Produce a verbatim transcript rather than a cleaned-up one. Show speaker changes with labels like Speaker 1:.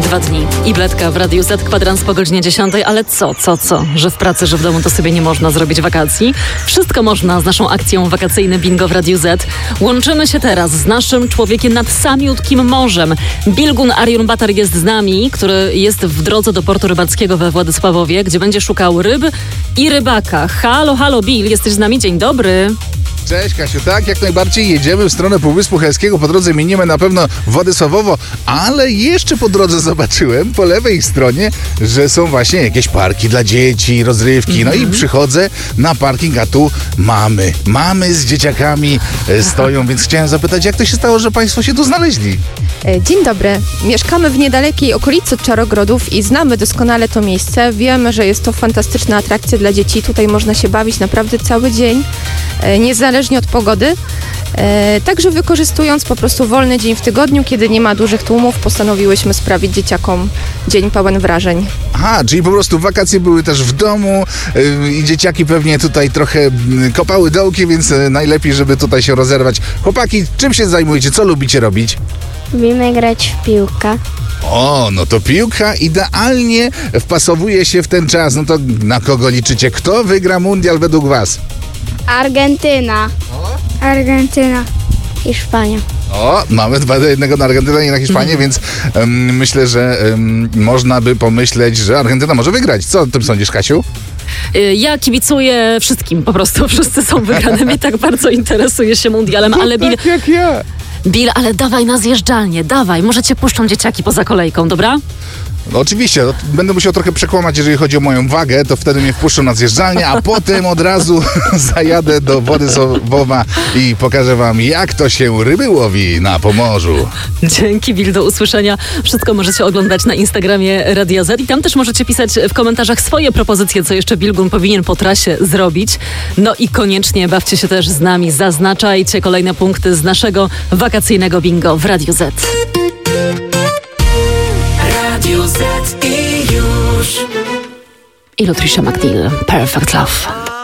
Speaker 1: Dwa dni i Bledka w Radiu Z, kwadrans po godzinie dziesiątej, ale co, co, co? Że w pracy, że w domu to sobie nie można zrobić wakacji? Wszystko można z naszą akcją Wakacyjne Bingo w Radiu Z. Łączymy się teraz z naszym człowiekiem nad samiutkim morzem. Bilgun Arion Batar jest z nami, który jest w drodze do portu rybackiego we Władysławowie, gdzie będzie szukał ryb i rybaka. Halo, halo Bill, jesteś z nami, dzień dobry.
Speaker 2: Cześć Kasiu, tak, jak najbardziej jedziemy w stronę Półwyspu Helskiego. Po drodze minimy na pewno Władysławowo, ale jeszcze po drodze zobaczyłem po lewej stronie, że są właśnie jakieś parki dla dzieci, rozrywki. No i przychodzę na parking, a tu mamy, mamy z dzieciakami e, stoją, więc chciałem zapytać, jak to się stało, że Państwo się tu znaleźli?
Speaker 3: Dzień dobry. Mieszkamy w niedalekiej okolicy Czarogrodów i znamy doskonale to miejsce. Wiemy, że jest to fantastyczna atrakcja dla dzieci. Tutaj można się bawić naprawdę cały dzień, niezależnie od pogody. Także wykorzystując po prostu wolny dzień w tygodniu, kiedy nie ma dużych tłumów, postanowiłyśmy sprawić dzieciakom dzień pełen wrażeń.
Speaker 2: Aha, czyli po prostu wakacje były też w domu yy, i dzieciaki pewnie tutaj trochę yy, kopały dołki, więc yy, najlepiej, żeby tutaj się rozerwać. Chłopaki, czym się zajmujecie? Co lubicie robić?
Speaker 4: Lubimy grać w piłkę.
Speaker 2: O, no to piłka idealnie wpasowuje się w ten czas. No to na kogo liczycie? Kto wygra mundial według was?
Speaker 4: Argentyna. Argentyna. Hiszpania.
Speaker 2: O, mamy dwa do jednego na Argentynę i na Hiszpanię, mm. więc um, myślę, że um, można by pomyśleć, że Argentyna może wygrać. Co o tym sądzisz, Kasiu?
Speaker 1: Ja kibicuję wszystkim, po prostu wszyscy są wygranymi, tak bardzo interesuję się mundialem,
Speaker 2: To
Speaker 1: ale Bill...
Speaker 2: tak jak ja.
Speaker 1: Bill, ale dawaj na zjeżdżalnię, dawaj, może cię puszczą dzieciaki poza kolejką, dobra?
Speaker 2: No oczywiście, no, będę musiał trochę przekłamać, jeżeli chodzi o moją wagę, to wtedy mnie wpuszczą na zjeżdżalnię, a potem od razu zajadę do Władysławowa i pokażę wam, jak to się ryby łowi na Pomorzu.
Speaker 1: Dzięki Bill, do usłyszenia. Wszystko możecie oglądać na Instagramie Radia Z i tam też możecie pisać w komentarzach swoje propozycje, co jeszcze Bilgun powinien po trasie zrobić. No i koniecznie bawcie się też z nami, zaznaczajcie kolejne punkty z naszego wakacyjnego bingo w Radiu Z. Radio Z i już. I Lutricia McNeil, Perfect Love.